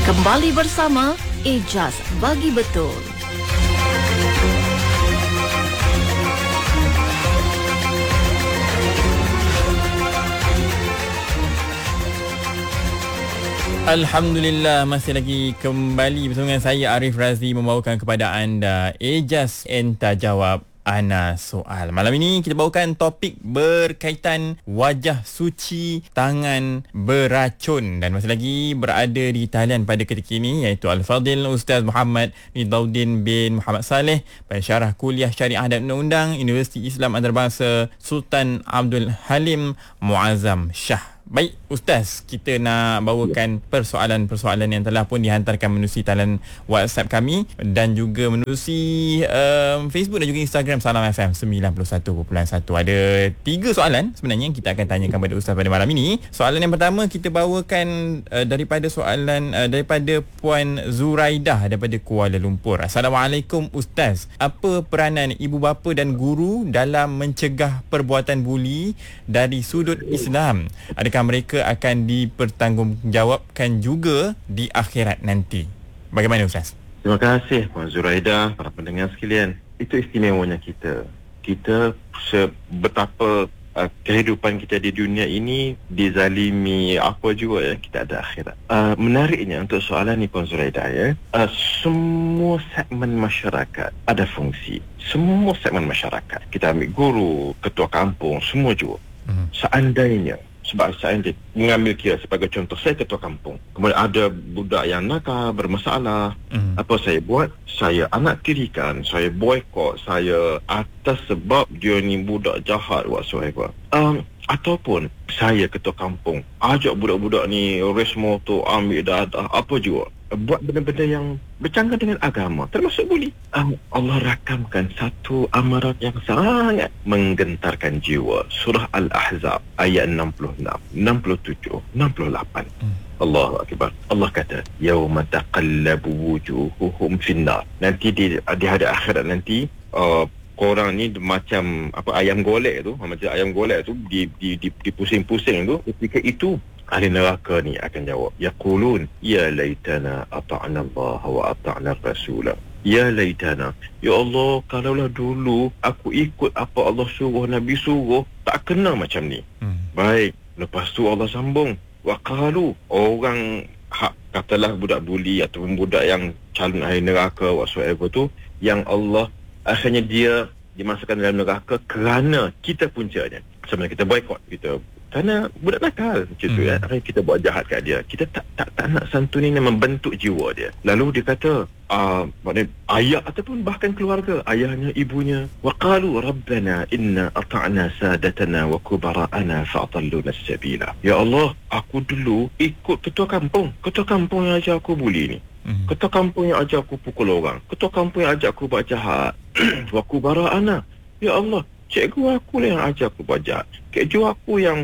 Kembali bersama Ijaz Bagi Betul. Alhamdulillah, masih lagi kembali bersama dengan saya Arif Razli membawakan kepada anda Ijaz Enta Jawab Ana Soal. Malam ini kita bawakan topik berkaitan wajah suci tangan beracun, dan masih lagi berada di talian pada ketika ini iaitu Al-Fadil Ustaz Muhammad Ridauddin bin Muhammad Saleh, pensyarah kuliah Syariah dan Undang-Undang Universiti Islam Antarabangsa Sultan Abdul Halim Muazzam Shah. Baik Ustaz, kita nak bawakan persoalan-persoalan yang telah pun dihantarkan menerusi talian WhatsApp kami dan juga menerusi Facebook dan juga Instagram Salam FM 91.1. Ada 3 soalan sebenarnya yang kita akan tanyakan kepada Ustaz pada malam ini. Soalan yang pertama kita bawakan daripada soalan daripada Puan Zuraidah daripada Kuala Lumpur. Assalamualaikum Ustaz. Apa peranan ibu bapa dan guru dalam mencegah perbuatan buli dari sudut Islam? Adakah mereka akan dipertanggungjawabkan juga di akhirat nanti? Bagaimana Ustaz? Terima kasih Puan Zuraidah, para pendengar sekalian. Itu istimewanya kita. Kita betapa kehidupan kita di dunia ini dizalimi apa juga ya, kita ada akhirat. Menariknya untuk soalan ni Puan Zuraidah ya, semua segmen masyarakat ada fungsi. Semua segmen masyarakat. Kita ambil guru, ketua kampung, semua juga. Seandainya, sebab saya mengambil kira sebagai contoh, saya ketua kampung, kemudian ada budak yang nakal, bermasalah, apa saya buat? Saya anak tirikan, saya boykot, saya atas sebab dia ni budak jahat whatsoever. Ataupun saya ketua kampung, ajak budak-budak ni race motor, ambil dadah, apa juga, buat benda-benda yang bercanggah dengan agama, termasuk buli. Allah rakamkan satu amaran yang sangat menggentarkan jiwa. Surah Al-Ahzab ayat 66, 67, 68. Allahu Akbar. Allah kata, yauma taqallabu wujuhuhum finnar. Nanti di hari akhirat nanti, korang ni macam apa, ayam golek tu, macam ayam golek tu dipusing-pusing tu. Ketika itu ahli neraka ni akan jawab, yaqulun ya laitana ata'na Allah wa ata'na Rasulah. Ya laitana, ya Allah, kalaulah dulu aku ikut apa Allah suruh, Nabi suruh, tak kena macam ni. Baik, lepas tu Allah sambung, wa qalu, orang katalah budak buli ataupun budak yang calon ahli neraka whatsoever tu, yang Allah akhirnya dia dimasukkan dalam neraka kerana kita puncanya. Sebenarnya kita boykot, kita kerana budak nakal macam tu ya, kita buat jahat kat dia, kita tak nak santuni dan membentuk jiwa dia. Lalu dia kata maknanya ayah ataupun bahkan keluarga, ayahnya, ibunya, waqalu rabbana inna ata'na sadatana wa kubara'ana fa'adalluna as-sabila. Ya Allah, aku dulu ikut ketua kampung yang ajar aku buli ni, ketua kampung yang ajar aku pukul orang, ketua kampung yang ajar aku buat jahat. Wa kubara'ana, ya Allah, cikgu aku lah yang ajar aku buat jahat, cikgu aku yang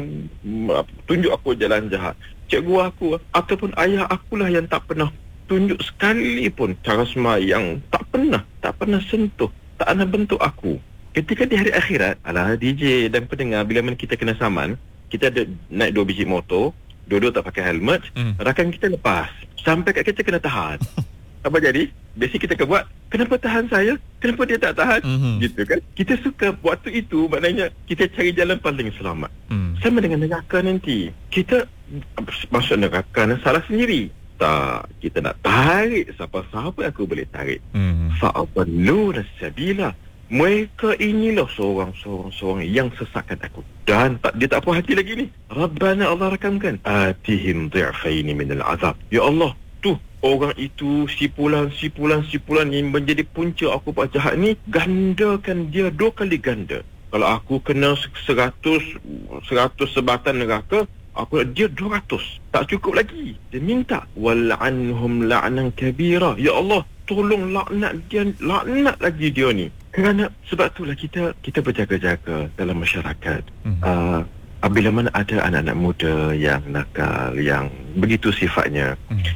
tunjuk aku jalan jahat, cikgu aku ataupun ayah akulah yang tak pernah tunjuk sekali pun cara sembahyang, tak pernah sentuh, tak pernah bentuk aku. Ketika di hari akhirat, alah DJ dan pendengar, bila mana kita kena saman, kita ada naik 2 biji motor, dua-dua tak pakai helmet, rakan kita lepas, sampai kat kita kena tahan. Apa jadi? Biasa kita akan buat, kenapa tahan saya? Kenapa dia tak tahan? Gitu kan? Kita suka waktu itu, maknanya kita cari jalan paling selamat. Sama dengan neraka nanti. Kita masuk neraka dan salah sendiri. Tak, kita nak tarik siapa-siapa aku boleh tarik. Fa'adalluna as-sabila. Mereka inilah seorang-seorang yang sesatkan aku. Dan dia tak puas hati lagi ni. Rabbana, Allah rakamkan, atihim dhi'faini minal azab. Ya Allah, tu orang itu sipulan yang menjadi punca aku buat jahat ni, gandakan dia 2 kali ganda. Kalau aku kena 100 sebatan neraka, aku dia 200, tak cukup lagi. Dia minta wal'anhum la'nan kabira. Ya Allah, tolong laknat lagi dia ni. Kerana sebab itulah kita berjaga-jaga dalam masyarakat. Apabila mana ada anak-anak muda yang nakal, yang begitu sifatnya,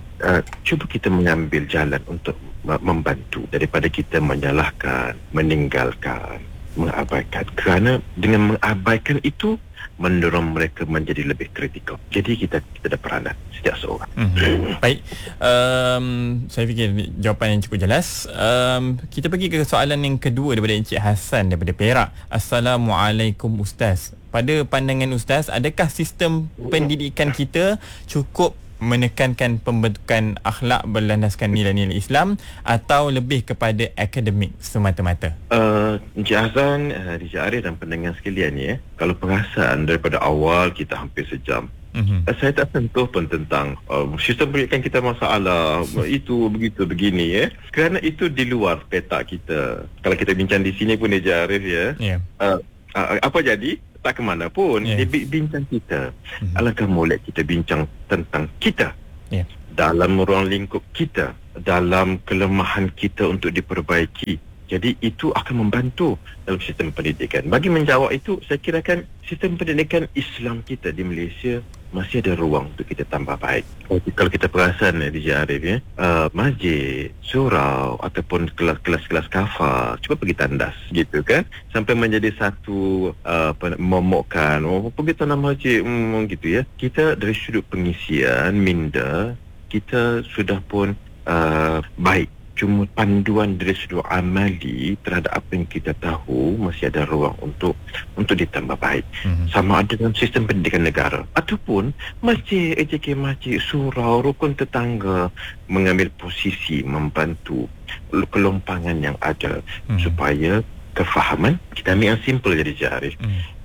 cuba kita mengambil jalan untuk membantu daripada kita menyalahkan, meninggalkan, mengabaikan. Kerana dengan mengabaikan itu, mendorong mereka menjadi lebih kritikal. Jadi kita ada peranan setiap seorang. Baik, saya fikir jawapan yang cukup jelas. Kita pergi ke soalan yang kedua daripada Encik Hassan daripada Perak. Assalamualaikum Ustaz. Pada pandangan Ustaz, adakah sistem pendidikan kita cukup menekankan pembentukan akhlak berlandaskan nilai-nilai Islam atau lebih kepada akademik semata-mata? Encik Hassan, DJ Arif dan pendengar sekalian ya, kalau perasan daripada awal kita hampir sejam, saya tak sentuh pun tentang sistem pendidikan kita masalah itu begitu begini ya, kerana itu di luar petak kita. Kalau kita bincang di sini pun DJ Arif ya, apa jadi tak ke mana pun dia bincang kita. Alangkah molek kita bincang tentang kita dalam ruang lingkup kita, dalam kelemahan kita untuk diperbaiki. Jadi itu akan membantu dalam sistem pendidikan. Bagi menjawab itu, saya kirakan sistem pendidikan Islam kita di Malaysia masih ada ruang untuk kita tambah baik. Kalau kita perasan DJ Arif ya, masjid, surau ataupun kelas-kelas kafar, cuba pergi tandas gitu kan, sampai menjadi satu momokkan, pergi tanam masjid gitu ya. Kita dari sudut pengisian minda kita sudah pun baik. Cuma panduan dari sudut amali terhadap apa yang kita tahu masih ada ruang untuk ditambah baik. Sama ada dalam sistem pendidikan negara ataupun masjid, EJK masjid, surau, rukun tetangga mengambil posisi membantu kelompangan yang ada supaya kefahaman, kita ambil yang simple jadi Jarif,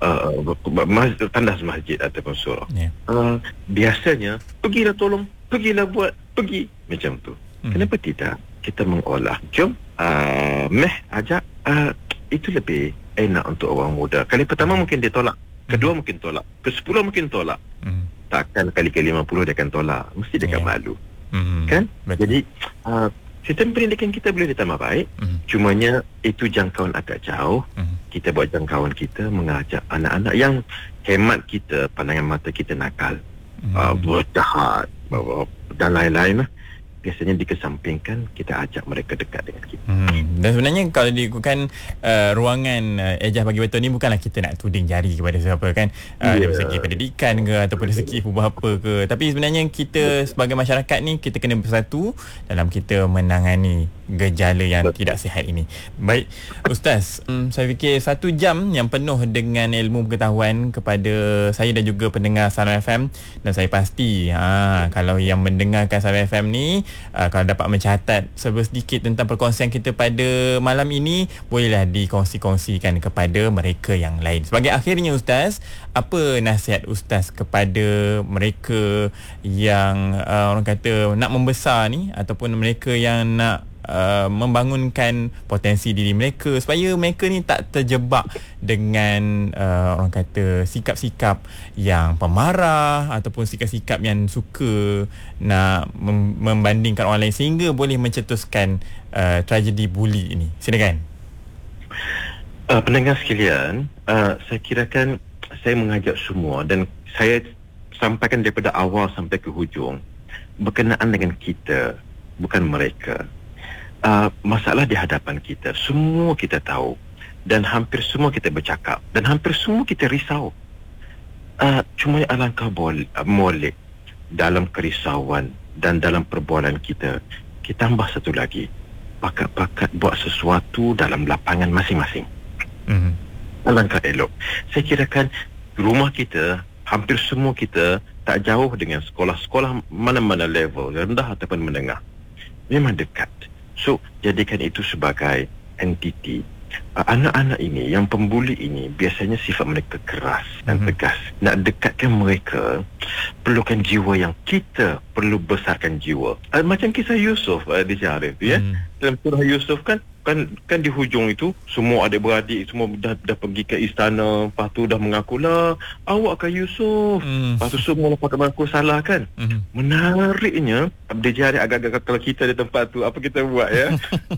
tandas masjid ataupun surau, biasanya pergilah buat macam tu. Kenapa tidak kita mengolah? Jom ajak, itu lebih enak untuk orang muda. Kali pertama mungkin dia tolak, kedua mungkin tolak, ke-10 mungkin tolak. Takkan kali ke-50 dia akan tolak, mesti dia akan malu. Kan? Betul. Jadi sistem pendidikan kita boleh ditambah baik, cumanya itu jangkauan agak jauh. Kita buat jangkauan kita mengajak anak-anak yang hemat kita, pandangan mata kita nakal, berjahat dan lain-lain, biasanya dikesampingkan, kita ajak mereka dekat dengan kita. Dan sebenarnya kalau diikutkan ruangan Ejaz Bagi Betul ni bukanlah kita nak tuding jari kepada siapa kan, dari segi pendidikan ke ataupun dari segi apa ke, tapi sebenarnya kita sebagai masyarakat ni kita kena bersatu dalam kita menangani gejala yang tidak sihat ini. Baik Ustaz, saya fikir 1 jam yang penuh dengan ilmu pengetahuan kepada saya dan juga pendengar Salam FM, dan saya pasti kalau yang mendengarkan Salam FM ni, kalau dapat mencatat sedikit tentang perkongsian kita pada malam ini, bolehlah dikongsi-kongsikan kepada mereka yang lain. Sebagai akhirnya Ustaz, apa nasihat Ustaz kepada mereka yang orang kata nak membesar ni, ataupun mereka yang nak membangunkan potensi diri mereka supaya mereka ni tak terjebak dengan orang kata sikap-sikap yang pemarah ataupun sikap-sikap yang suka nak membandingkan orang lain sehingga boleh mencetuskan tragedi buli ini? Silakan. Pendengar sekalian, saya kirakan saya mengajak semua dan saya sampaikan daripada awal sampai ke hujung berkenaan dengan kita, bukan mereka. Masalah di hadapan kita, semua kita tahu dan hampir semua kita bercakap dan hampir semua kita risau. Cuma alangkah molek dalam kerisauan dan dalam perbualan kita tambah satu lagi, pakat-pakat buat sesuatu dalam lapangan masing-masing. Alangkah elok. Saya kirakan rumah kita, hampir semua kita tak jauh dengan sekolah-sekolah mana-mana level, rendah ataupun menengah, memang dekat. So, jadikan itu sebagai entiti. Anak-anak ini, yang pembuli ini, biasanya sifat mereka keras dan tegas. Nak dekatkan mereka, perlukan jiwa yang kita perlu besarkan jiwa. Macam kisah Yusuf di Syarif, ya. Dalam surah Yusuf kan di hujung itu, semua adik-beradik semua dah pergi ke istana, lepas tu dah mengakulah, awak kan Yusuf. Lepas tu semua mengaku salah kan. Menariknya, dia jari agak-agak kalau kita di tempat tu, apa kita buat ya?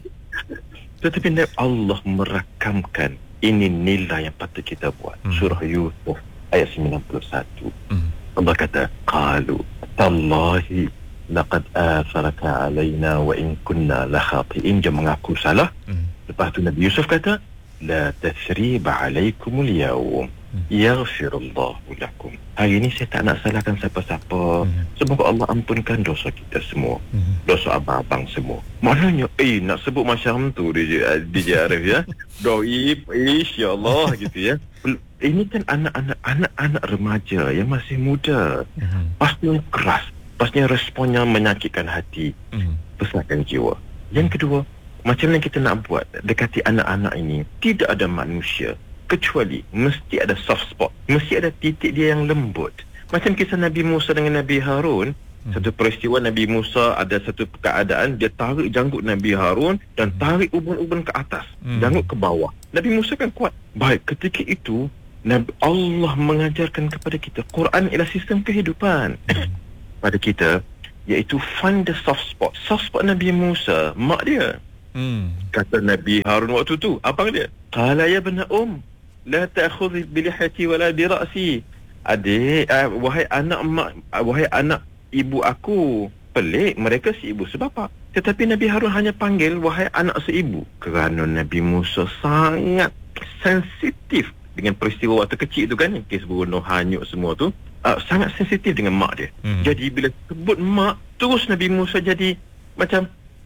Tetapi Allah merakamkan ini nilai yang patut kita buat. Surah Yusuf ayat 91. Allah kata, qalu tallahi laqad atharaka alaina wa in kunna la khati'in. Dia mengaku salah. Lepas tu Nabi Yusuf kata, la tathriba alaikumul yawm. Yaghfirullahu lakum. Hari ini saya tak nak salahkan siapa-siapa. Semoga Allah ampunkan dosa kita semua. Dosa abang-abang semua. Maknanya nak sebut macam tu DJ Arif ya. Doib, insya-Allah gitu ya. Ini kan anak-anak remaja yang masih muda. Pastinya keras. Pastinya responnya menyakitkan hati. Besarkan jiwa. Yang kedua, macam mana kita nak buat dekati anak-anak ini? Tidak ada manusia kecuali mesti ada soft spot, mesti ada titik dia yang lembut. Macam kisah Nabi Musa dengan Nabi Harun. Satu peristiwa, Nabi Musa ada satu keadaan, dia tarik janggut Nabi Harun dan tarik ubun-ubun ke atas, janggut ke bawah. Nabi Musa kan kuat. Baik, ketika itu Allah mengajarkan kepada kita, Quran ialah sistem kehidupan pada kita, iaitu find the soft spot. Soft spot Nabi Musa, mak dia. Kata Nabi Harun waktu tu, abang dia, qala ya bna la ta'khudh bi lihati wala bi ra'si. Adik, wahai anak mak, wahai anak ibu aku. Pelik, mereka si ibu sebapa. Tetapi Nabi Harun hanya panggil wahai anak seibu, kerana Nabi Musa sangat sensitif dengan peristiwa waktu kecil tu kan, kes bunuh hanyut semua tu. Sangat sensitif dengan mak dia. Jadi bila sebut mak, terus Nabi Musa jadi macam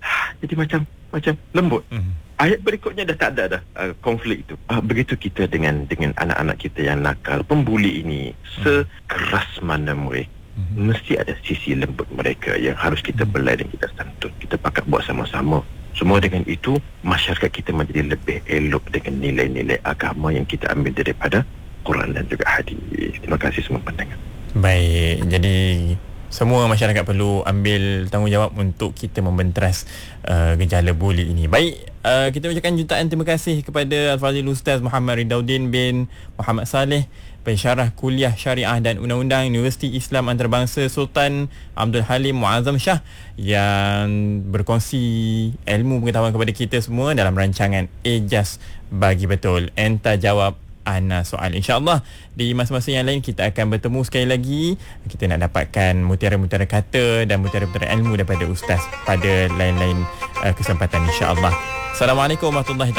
lembut. Ayat berikutnya dah tak ada dah konflik itu. Begitu kita dengan anak-anak kita yang nakal, pembuli ini, sekeras mana mereka, mesti ada sisi lembut mereka yang harus kita belai dan kita santun. Kita pakat buat sama-sama. Semua dengan itu, masyarakat kita menjadi lebih elok dengan nilai-nilai agama yang kita ambil daripada Quran dan juga hadis. Terima kasih semua pendengar. Baik, jadi semua masyarakat perlu ambil tanggungjawab untuk kita membenteras gejala buli ini. Baik, kita ucapkan jutaan terima kasih kepada Al-Fadhil Ustaz Muhammad Ridauddin bin Muhammad Saleh, pensyarah kuliah syariah dan undang-undang Universiti Islam Antarabangsa Sultan Abdul Halim Muazzam Shah, yang berkongsi ilmu pengetahuan kepada kita semua dalam rancangan Ejaz Bagi Betul, Enta Jawab Ana Soal. InsyaAllah di masa-masa yang lain kita akan bertemu sekali lagi. Kita nak dapatkan mutiara-mutiara kata dan mutiara-mutiara ilmu daripada Ustaz pada lain-lain kesempatan, insyaAllah. Assalamualaikum warahmatullahi wabarakatuh.